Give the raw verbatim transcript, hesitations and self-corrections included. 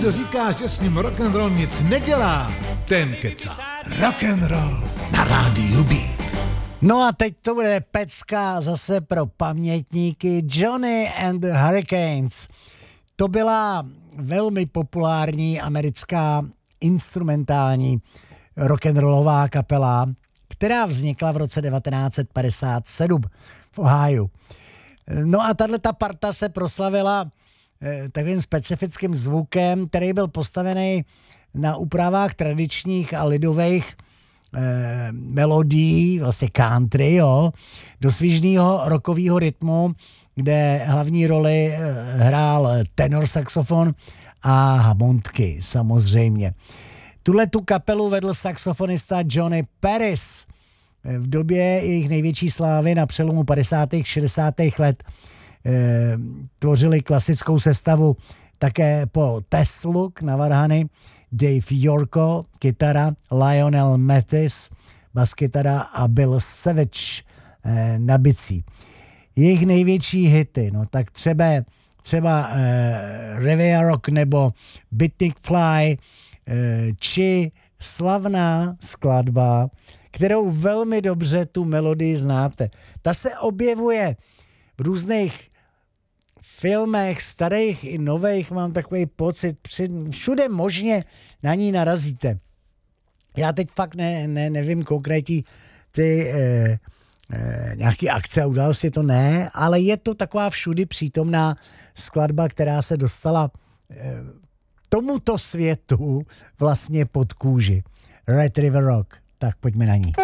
kdo říká, že s ním rock'n'roll nic nedělá, ten kecá. Rock'n'roll na rádiu Beat. No a teď to bude pecka zase pro pamětníky Johnny and the Hurricanes. To byla velmi populární americká instrumentální rock'n'rollová kapela, která vznikla v roce devatenáct set padesát sedm v Ohiu. No a tato parta se proslavila eh, takovým specifickým zvukem, který byl postavený na úpravách tradičních a lidových eh, melodií, vlastně country, jo, do svižného rockového rytmu, kde hlavní roli eh, hrál tenor saxofon a hamontky samozřejmě. Tuhle tu kapelu vedl saxofonista Johnny Paris. V době jejich největší slávy na přelomu padesátých šedesátých let eh, tvořili klasickou sestavu také po Tesluk na varhany, Dave Yorko, kytara, Lionel Mathis, baskytara a Bill Savage eh, na bicí. Jejich největší hity, no tak třeba, třeba eh, Riviera Rock nebo Bitnik Fly, eh, či slavná skladba, kterou velmi dobře tu melodii znáte. Ta se objevuje v různých filmech, starých i nových, mám takový pocit, všude možně na ní narazíte. Já teď fakt ne, ne, nevím konkrétní ty eh, eh, nějaký akce a události, to ne, ale je to taková všudy přítomná skladba, která se dostala eh, tomuto světu vlastně pod kůži. Red River Rock. Tak pojďme na ní.